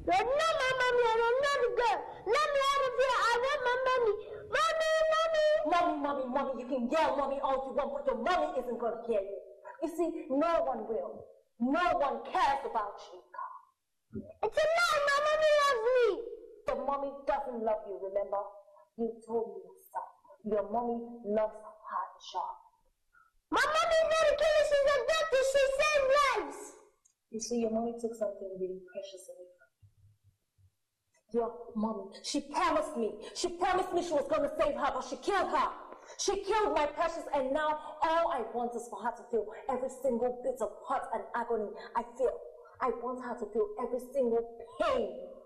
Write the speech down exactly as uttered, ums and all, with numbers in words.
You're not my mommy and I'm not a girl. Let me out of here. I want my mommy. Mommy, mommy. Mommy, mommy, mommy. You can yell mommy all you want, but your mommy isn't going to hear you. You see, no one will. No one cares about you. It's a lie. My mommy loves me. Your mommy doesn't love you, remember? You told me yourself. Your mommy loves hard job. My mommy's not a killer. She's a doctor. She saves lives. You see, your mommy took something really precious away from you. Your mommy, she promised me. She promised me she was going to save her, but she killed her. She killed my precious, and now all I want is for her to feel every single bit of hurt and agony I feel. I want her to feel every single pain